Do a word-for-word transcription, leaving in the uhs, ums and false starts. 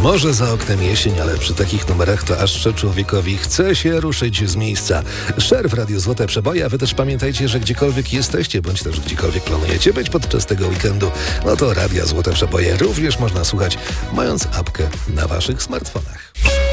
Może za oknem jesień, ale przy takich numerach to aż człowiekowi chce się ruszyć z miejsca. Szer w Radiu Złote Przeboje, a wy też pamiętajcie, że gdziekolwiek jesteście, bądź też gdziekolwiek planujecie być podczas tego weekendu, no to Radia Złote Przeboje również można słuchać, mając apkę na waszych smartfonach.